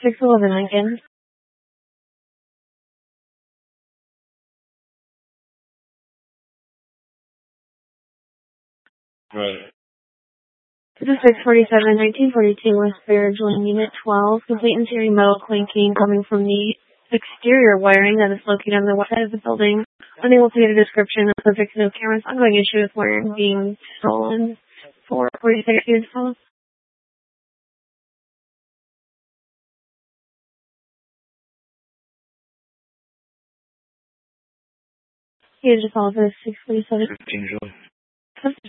611 Lincoln. Right. This is 647, 1942 West Barrington, Unit 12. Complete interior metal clinking coming from the exterior wiring that is located on the west side of the building. Unable to get a description of subject to no cameras. Ongoing issue with wiring being stolen. 446 units follows. He just follows 647. 15 Julie.